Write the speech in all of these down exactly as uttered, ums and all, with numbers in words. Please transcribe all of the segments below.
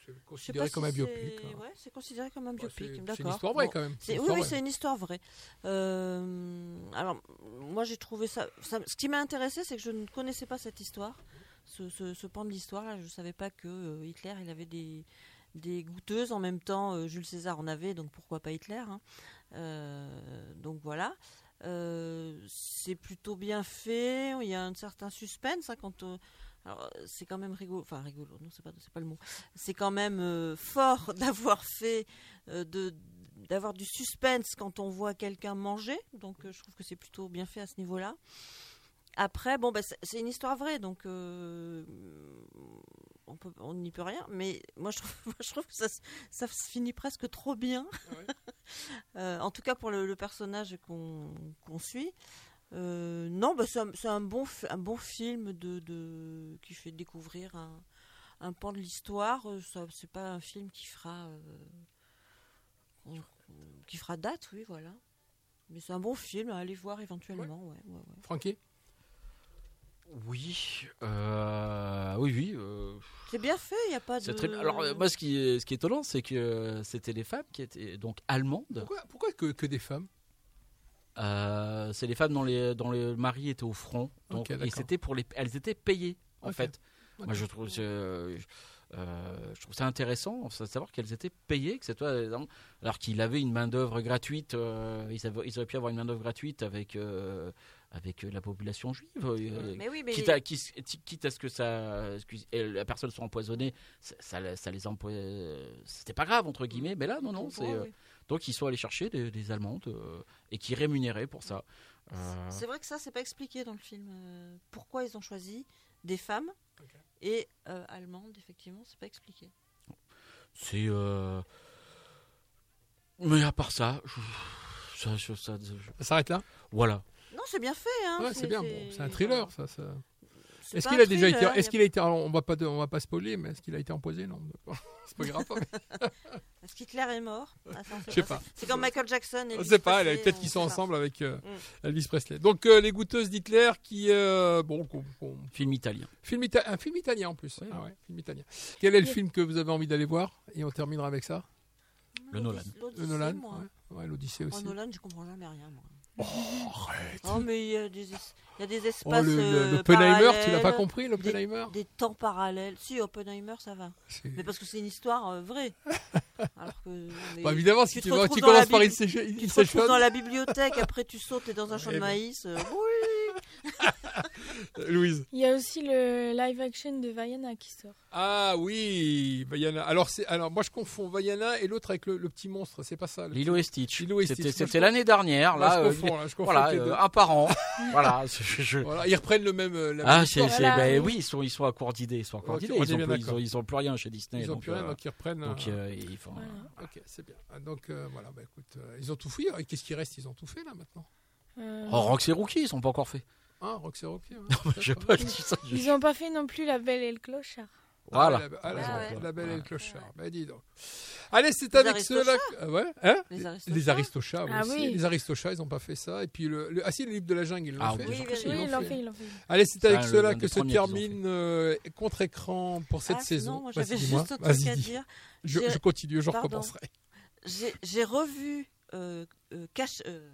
c'est considéré comme si un biopic. C'est... Ouais, c'est considéré comme un biopic, ouais, c'est, d'accord. C'est une histoire vraie bon. quand même. C'est... Oui, oui, vraie. C'est une histoire vraie. Euh... Alors, moi, j'ai trouvé ça... ça... Ce qui m'a intéressé, c'est que je ne connaissais pas cette histoire, ce, ce, ce pan de l'histoire. Là, je ne savais pas que euh, Hitler, il avait des, des goûteuses. En même temps, euh, Jules César en avait, donc pourquoi pas Hitler, hein. euh... Donc voilà. Euh... C'est plutôt bien fait. Il y a un certain suspense hein, quand... Euh... Alors, c'est quand même rigolo, enfin rigolo, non, c'est pas, c'est pas le mot. C'est quand même euh, fort d'avoir fait, euh, de, d'avoir du suspense quand on voit quelqu'un manger. Donc, euh, je trouve que c'est plutôt bien fait à ce niveau-là. Après, bon, bah, c'est, c'est une histoire vraie, donc euh, on peut, on n'y peut rien. Mais moi, je trouve, moi, je trouve que ça, ça se finit presque trop bien. Ah ouais. euh, en tout cas, pour le, le personnage qu'on, qu'on suit. Euh, non, bah c'est, un, c'est un, bon, un bon film de, de, qui fait découvrir un, un pan de l'histoire. Ça, c'est pas un film qui fera, euh, qui fera date, oui, voilà. Mais c'est un bon film à aller voir éventuellement. Ouais. Ouais, ouais, ouais. Francky ? Oui, euh, oui, oui. Euh, c'est bien fait, il n'y a pas de... Très... Alors, euh, moi, ce qui, est, ce qui est étonnant, c'est que euh, c'était des femmes qui étaient donc allemandes. Pourquoi, pourquoi que, que des femmes ? Euh, c'est les femmes dont, les, dont le mari était au front, donc okay, et c'était pour les, elles étaient payées en okay. fait. Okay. Moi je trouve, je, euh, je trouve ça intéressant de savoir qu'elles étaient payées, que c'est toi, alors qu'il avait une main d'œuvre gratuite, euh, ils, avaient, ils auraient pu avoir une main d'œuvre gratuite avec euh, avec la population juive, euh, mais oui, mais quitte, à, quitte, quitte à ce que ça, la personne soit empoisonnée, ça, ça, ça les empoisonne, c'était pas grave entre guillemets, mais là non non c'est. Euh, Donc ils sont allés chercher des, des Allemandes euh, et qui rémunéraient pour ça. Euh... C'est vrai que ça, c'est pas expliqué dans le film. Euh, pourquoi ils ont choisi des femmes okay. et euh, allemandes, effectivement, c'est pas expliqué. C'est. Euh... Mais à part ça, je... ça, je, ça, je... ça s'arrête là. Voilà. Non, c'est bien fait. Hein. Ouais, c'est, c'est bien. c'est... Bon, c'est un thriller, ça. ça... C'est est-ce qu'il a déjà été, est-ce qu'il a été, alors on va pas, on va pas spoiler, mais est-ce qu'il a été empoisonné ? Non, c'est pas grave. Est-ce qu'Hitler est mort ? Attends, je sais pas. pas. C'est comme Michael Jackson. Je sais pas. Presley, peut-être qu'ils sont ensemble avec euh, mm. Elvis Presley. Donc euh, les goûteuses d'Hitler, qui euh, bon, qu'on, qu'on... film italien. Film ita... un film italien en plus. Oui, ah ouais, film italien. Quel est le oui. film que vous avez envie d'aller voir ? Et on terminera avec ça. Le Nolan. L'Odyssée, le Nolan. Moi. Ouais. ouais, l'Odyssée aussi. Oh, Nolan, je comprends jamais rien, moi. Oh, arrête. Oh, mais il y a des, il y a des espaces. Oh, le, le, euh, l'Oppenheimer, tu l'as pas compris, l'Oppenheimer ? Des, des temps parallèles. Si, Oppenheimer, ça va. C'est... Mais parce que c'est une histoire euh, vraie. Alors que, bah, évidemment, si tu, tu, vois, tu commences par une séchelle. Tu te retrouves dans la bibliothèque, après tu sautes, t'es dans un champ de maïs. Euh, oui. Louise. Il y a aussi le live action de Vaiana qui sort. Ah oui, Vaiana. Alors, c'est, alors moi je confonds Vaiana et l'autre avec le, le petit monstre, c'est pas ça. Lilo et Stitch. Lilo et c'était, Stitch. c'était l'année dernière. Là, là, je confonds, là, je confonds voilà, euh, un par an. voilà, je, je... voilà. Ils reprennent le même. La ah, même c'est, c'est, voilà. ben, oui, ils sont, ils sont à court d'idées. Ils sont à court d'idées. Ils, ils, ont, ils ont plus rien chez Disney. Ils ont donc, plus rien, euh, donc ils reprennent. Donc, euh, ils font. Voilà. Ok, c'est bien. Donc euh, voilà, bah écoute, euh, ils ont tout fait. Et qu'est-ce qui reste ? Ils ont tout fait là maintenant. Euh... Oh, Rox et Rookie, ils sont pas encore faits. Ah, Rox et Rookie. Ouais. Non, je sais pas, je dis ça. Je... Ils ont pas fait non plus La Belle et le Clochard. Voilà. Ah, la, ah, la, ah, ouais. la Belle ouais. et le Clochard. Ouais. Bah dis donc. Allez, c'est les avec ceux-là. Que... Ouais, hein les Aristochats. Les Aristochats, ah, aussi. oui. Les Aristochats, ils n'ont pas fait ça. Et puis le, le... ah si, le livre de la jungle, ils l'ont ah, fait. Oui, oui, oui, ils l'ont fait, ils l'ont fait. Allez, c'est avec ça, ceux-là le, que se termine euh, contre-écran pour cette ah, saison. Non, moi, j'avais Vas-y, juste dis-moi. un truc Vas-y, à dis. dire. Je, je continue, je Pardon. recommencerai. J'ai, j'ai revu euh, euh, cache, euh,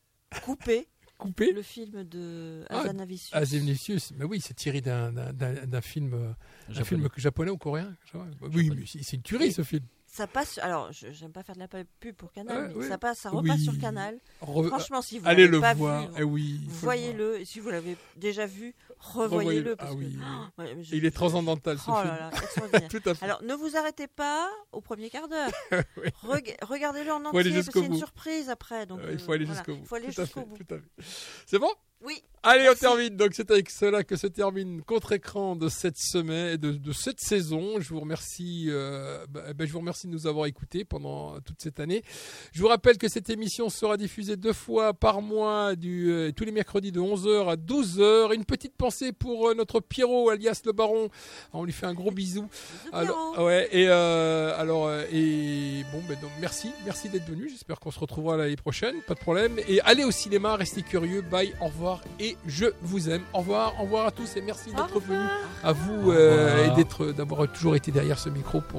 coupé. Coupé le film de Hazanavicius. Ah, Hazanavicius, mais oui, c'est tiré d'un, d'un, d'un, d'un film, euh, un film japonais ou coréen. Oui, mais c'est une tuerie, ce film. Ça passe. Alors, je j'aime pas faire de la pub pour Canal, euh, mais oui. ça passe, ça repasse oui. sur Canal. Re... Franchement, si vous allez l'avez le pas voir, vu, eh oui, voyez-le. Et si vous l'avez déjà vu, revoyez-le. Parce ah oui. Que... Oh, ouais, je... Il est transcendantal ce oh film. Là là, extraordinaire. Tout à fait. Alors, ne vous arrêtez pas au premier quart d'heure. oui. Reg... Regardez-le en entier, parce que c'est une surprise après. Donc, euh, il faut aller voilà. jusqu'au bout. Il faut aller tout jusqu'au à fait, bout. tout à fait. C'est bon ? Oui. Allez, merci. On termine. Donc, c'est avec cela que se termine contre-écran de cette semaine, de, de cette saison. Je vous remercie. Euh, bah, bah, je vous remercie de nous avoir écoutés pendant toute cette année. Je vous rappelle que cette émission sera diffusée deux fois par mois, du, euh, tous les mercredis de onze heures à douze heures. Une petite pensée pour euh, notre Pierrot, alias le Baron. On lui fait un gros bisou. Bisous, alors, ouais. Et euh, alors, euh, et bon, ben donc merci, merci d'être venu. J'espère qu'on se retrouvera l'année prochaine. Pas de problème. Et allez au cinéma, restez curieux. Bye, au revoir. Et je vous aime. Au revoir, au revoir à tous et merci d'être venus, à vous euh, et d'être, d'avoir toujours été derrière ce micro pour